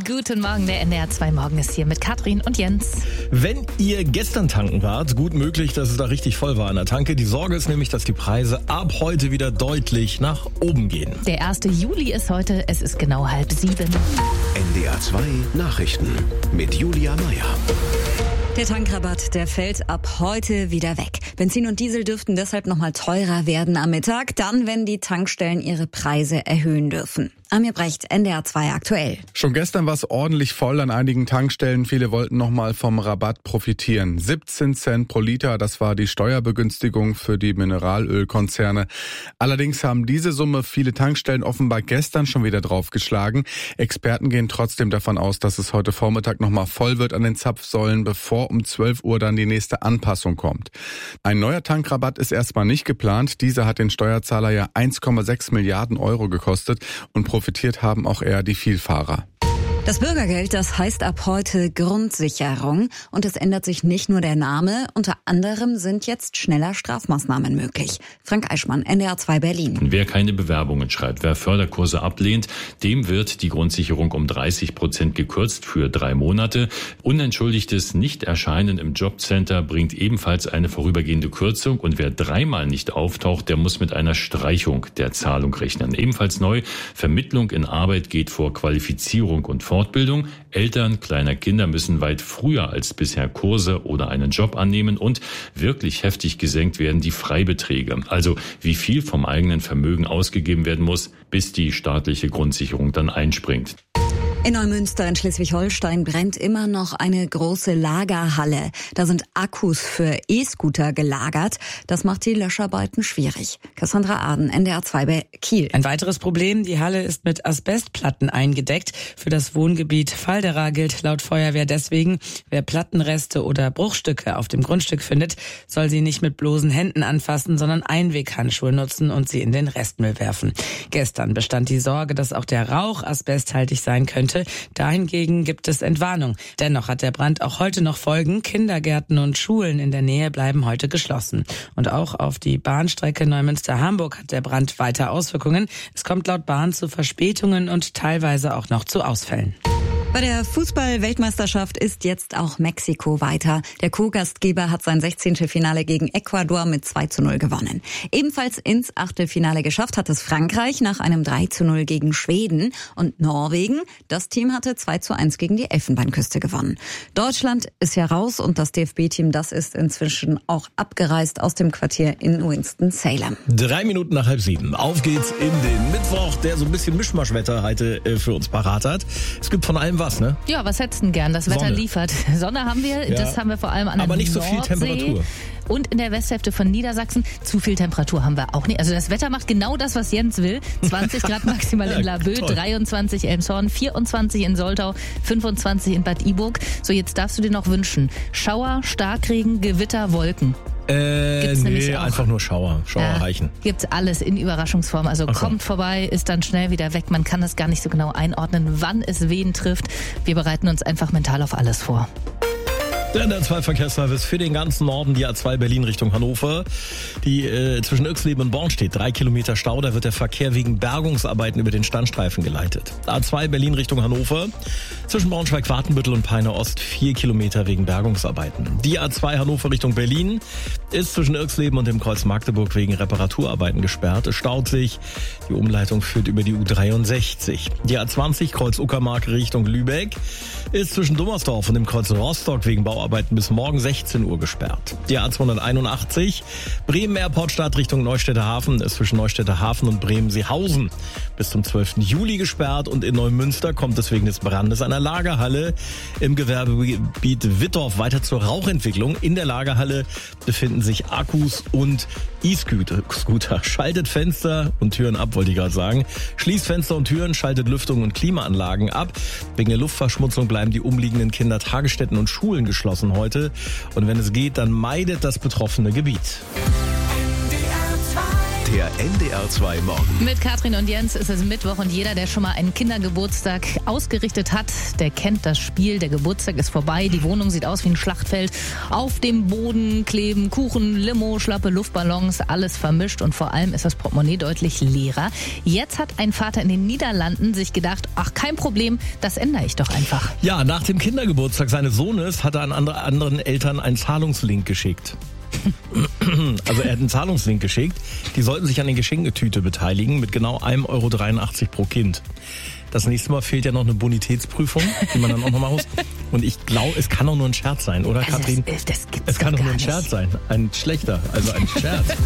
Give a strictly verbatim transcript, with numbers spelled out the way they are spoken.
Guten Morgen, der N D R zwei Morgen ist hier mit Katrin und Jens. Wenn ihr gestern tanken wart, gut möglich, dass es da richtig voll war an der Tanke. Die Sorge ist nämlich, dass die Preise ab heute wieder deutlich nach oben gehen. Der erste Juli ist heute, es ist genau halb sieben. N D R zwei Nachrichten mit Julia Meyer. Der Tankrabatt, der fällt ab heute wieder weg. Benzin und Diesel dürften deshalb nochmal teurer werden am Mittag, dann, wenn die Tankstellen ihre Preise erhöhen dürfen. Amir Brecht, N D R zwei aktuell. Schon gestern war es ordentlich voll an einigen Tankstellen. Viele wollten nochmal vom Rabatt profitieren. siebzehn Cent pro Liter, das war die Steuerbegünstigung für die Mineralölkonzerne. Allerdings haben diese Summe viele Tankstellen offenbar gestern schon wieder draufgeschlagen. Experten gehen trotzdem davon aus, dass es heute Vormittag nochmal voll wird an den Zapfsäulen, bevor um zwölf Uhr dann die nächste Anpassung kommt. Ein neuer Tankrabatt ist erstmal nicht geplant. Dieser hat den Steuerzahler ja eins Komma sechs Milliarden Euro gekostet und profitiert haben auch eher die Vielfahrer. Das Bürgergeld, das heißt ab heute Grundsicherung. Und es ändert sich nicht nur der Name. Unter anderem sind jetzt schneller Strafmaßnahmen möglich. Frank Eichmann, N D R zwei Berlin. Wer keine Bewerbungen schreibt, wer Förderkurse ablehnt, dem wird die Grundsicherung um dreißig Prozent gekürzt für drei Monate. Unentschuldigtes Nicht-Erscheinen im Jobcenter bringt ebenfalls eine vorübergehende Kürzung. Und wer dreimal nicht auftaucht, der muss mit einer Streichung der Zahlung rechnen. Ebenfalls neu, Vermittlung in Arbeit geht vor Qualifizierung und Fortbildung. Eltern kleiner Kinder müssen weit früher als bisher Kurse oder einen Job annehmen und wirklich heftig gesenkt werden die Freibeträge. Also wie viel vom eigenen Vermögen ausgegeben werden muss, bis die staatliche Grundsicherung dann einspringt. In Neumünster in Schleswig-Holstein brennt immer noch eine große Lagerhalle. Da sind Akkus für E-Scooter gelagert. Das macht die Löscharbeiten schwierig. Cassandra Aden, N D R zwei bei Kiel. Ein weiteres Problem, die Halle ist mit Asbestplatten eingedeckt. Für das Wohngebiet Faldera gilt laut Feuerwehr deswegen, wer Plattenreste oder Bruchstücke auf dem Grundstück findet, soll sie nicht mit bloßen Händen anfassen, sondern Einweghandschuhe nutzen und sie in den Restmüll werfen. Gestern bestand die Sorge, dass auch der Rauch asbesthaltig sein könnte. Dahingegen gibt es Entwarnung. Dennoch hat der Brand auch heute noch Folgen. Kindergärten und Schulen in der Nähe bleiben heute geschlossen. Und auch auf die Bahnstrecke Neumünster-Hamburg hat der Brand weiter Auswirkungen. Es kommt laut Bahn zu Verspätungen und teilweise auch noch zu Ausfällen. Bei der Fußball-Weltmeisterschaft ist jetzt auch Mexiko weiter. Der Co-Gastgeber hat sein sechzehnte Finale gegen Ecuador mit zwei zu null gewonnen. Ebenfalls ins Achtelfinale geschafft hat es Frankreich nach einem drei zu null gegen Schweden. Und Norwegen, das Team hatte zwei zu eins gegen die Elfenbeinküste gewonnen. Deutschland ist ja raus und das D F B-Team, das ist inzwischen auch abgereist aus dem Quartier in Winston-Salem. Drei Minuten nach halb sieben. Auf geht's in den Mittwoch, der so ein bisschen Mischmaschwetter heute für uns parat hat. Es gibt von allem was, ne? Ja, was hättest du denn gern? Das Wetter Sonne. liefert. Sonne haben wir, Ja. das haben wir vor allem an der Aber nicht so Nordsee. viel Temperatur. Und in der Westhälfte von Niedersachsen. Zu viel Temperatur haben wir auch nicht. Also das Wetter macht genau das, was Jens will. zwanzig Grad maximal in Ja, Laboe, toll. dreiundzwanzig Elmshorn, vierundzwanzig in Soltau, fünfundzwanzig in Bad Iburg. So, jetzt darfst du dir noch wünschen. Schauer, Starkregen, Gewitter, Wolken. Äh, Gibt's nämlich nee, auch. einfach nur Schauer. Schauer Ja, reichen. Gibt's alles in Überraschungsform. Also Ach so. kommt vorbei, ist dann schnell wieder weg. Man kann das gar nicht so genau einordnen, wann es wen trifft. Wir bereiten uns einfach mental auf alles vor. Der N D R zwei Verkehrsservice für den ganzen Norden, die A zwei Berlin Richtung Hannover, die äh, zwischen Irxleben und Born steht. Drei Kilometer Stau, da wird der Verkehr wegen Bergungsarbeiten über den Standstreifen geleitet. A zwei Berlin Richtung Hannover, zwischen Braunschweig-Wartenbüttel und Peine Ost, vier Kilometer wegen Bergungsarbeiten. Die A zwei Hannover Richtung Berlin ist zwischen Irxleben und dem Kreuz Magdeburg wegen Reparaturarbeiten gesperrt. Es staut sich. Die Umleitung führt über die U dreiundsechzig. Die A zwanzig Kreuz Uckermark Richtung Lübeck ist zwischen Dummersdorf und dem Kreuz Rostock wegen Bauarbeiten bis morgen sechzehn Uhr gesperrt. Die A zweihunderteinundachtzig Bremen-Airportstadt Richtung Neustädter Hafen ist zwischen Neustädter Hafen und Bremen-Seehausen bis zum zwölften Juli gesperrt. Und in Neumünster kommt es wegen des Brandes einer Lagerhalle im Gewerbegebiet Wittorf weiter zur Rauchentwicklung. In der Lagerhalle befinden sich Akkus und E-Scooter. Schaltet Fenster und Türen ab, wollte ich gerade sagen. Schließt Fenster und Türen, schaltet Lüftung und Klimaanlagen ab. Wegen der Luftverschmutzung bleiben die umliegenden Kindertagesstätten und Schulen geschlossen heute. Und wenn es geht, dann meidet das betroffene Gebiet. N D R zwei Der N D R zwei Morgen. Mit Katrin und Jens ist es Mittwoch und jeder, der schon mal einen Kindergeburtstag ausgerichtet hat, der kennt das Spiel. Der Geburtstag ist vorbei, die Wohnung sieht aus wie ein Schlachtfeld. Auf dem Boden kleben Kuchen, Limo, schlappe Luftballons, alles vermischt und vor allem ist das Portemonnaie deutlich leerer. Jetzt hat ein Vater in den Niederlanden sich gedacht, ach kein Problem, das ändere ich doch einfach. Ja, nach dem Kindergeburtstag seines Sohnes hat er an andere, anderen Eltern einen Zahlungslink geschickt. Also er hat einen Zahlungslink geschickt. Die sollten sich an den Geschenketüte beteiligen mit genau ein Euro dreiundachtzig pro Kind. Das nächste Mal fehlt ja noch eine Bonitätsprüfung, die man dann auch noch machen muss. Und ich glaube, es kann auch nur ein Scherz sein, oder Also Katrin? das, das gibt's es kann doch doch nur gar ein Scherz nicht. sein. Ein schlechter, also ein Scherz.